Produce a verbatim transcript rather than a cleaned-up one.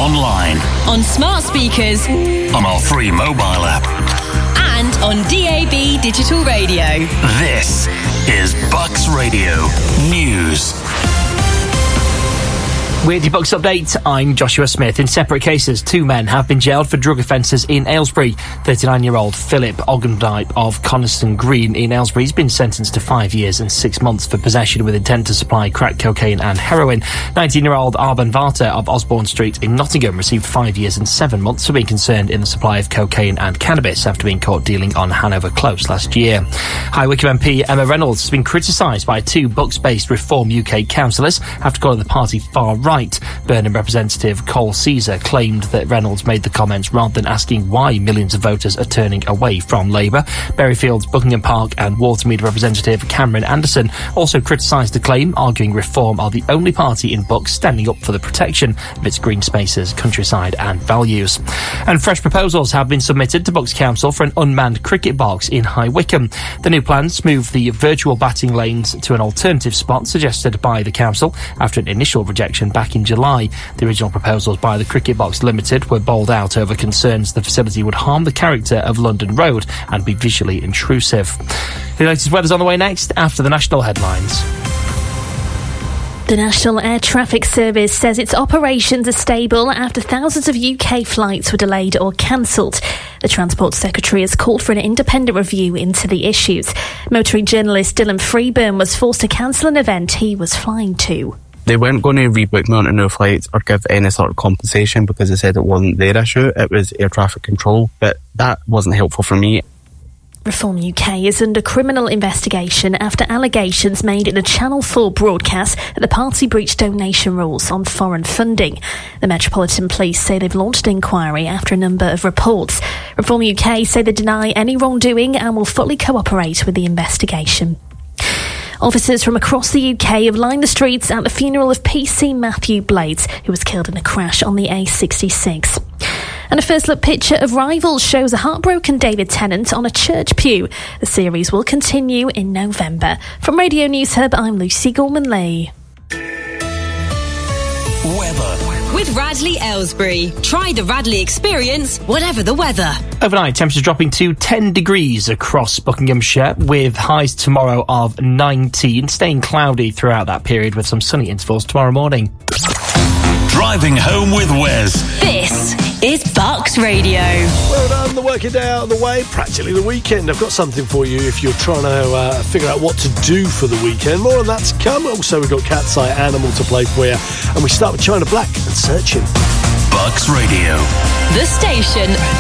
online, on smart speakers, on our free mobile app, and on D A B digital radio. This is Bucks Radio News. With your Bucks update, I'm Joshua Smith. In separate cases, two men have been jailed for drug offences in Aylesbury. thirty-nine-year-old Philip Ogdendype of Coniston Green in Aylesbury has been sentenced to five years and six months for possession with intent to supply crack cocaine and heroin. nineteen-year-old Arban Varta of Osborne Street in Nottingham received five years and seven months for being concerned in the supply of cocaine and cannabis after being caught dealing on Hanover Close last year. High Wycombe M P Emma Reynolds has been criticised by two Bucks-based Reform U K councillors after calling the party far right. Burnham representative Cole Caesar claimed that Reynolds made the comments rather than asking why millions of voters are turning away from Labour. Berryfield's Buckingham Park and Watermead representative Cameron Anderson also criticised the claim, arguing Reform are the only party in Bucks standing up for the protection of its green spaces, countryside and values. And fresh proposals have been submitted to Bucks Council for an unmanned cricket box in High Wycombe. The new plans move the virtual batting lanes to an alternative spot suggested by the council after an initial rejection back in July. The original proposals by the Cricket Box Limited were bowled out over concerns the facility would harm the character of London Road and be visually intrusive. The latest weather's on the way next after the national headlines. The National Air Traffic Service says its operations are stable after thousands of U K flights were delayed or cancelled. The Transport Secretary has called for an independent review into the issues. Motoring journalist Dylan Freeburn was forced to cancel an event he was flying to. They weren't going to rebook me onto new flights or give any sort of compensation because they said it wasn't their issue, it was air traffic control, but that wasn't helpful for me. Reform U K is under criminal investigation after allegations made in a Channel four broadcast that the party breached donation rules on foreign funding. The Metropolitan Police say they've launched an inquiry after a number of reports. Reform U K say they deny any wrongdoing and will fully cooperate with the investigation. Officers from across the U K have lined the streets at the funeral of P C Matthew Blades, who was killed in a crash on the A sixty-six. And a first look picture of Rivals shows a heartbroken David Tennant on a church pew. The series will continue in November. From Radio News Hub, I'm Lucy Gorman-Lee. Weather. With Radley Aylesbury. Try the Radley experience, whatever the weather. Overnight, temperatures dropping to ten degrees across Buckinghamshire, with highs tomorrow of nineteen, staying cloudy throughout that period with some sunny intervals tomorrow morning. Driving home with Wes. This is Bucks Radio. Well done, the working day out of the way, practically the weekend. I've got something for you if you're trying to uh, figure out what to do for the weekend. More on that to come. Also, we've got Cat's Eye Animal to play for you. And we start with China Black and Searching. Bucks Radio. The station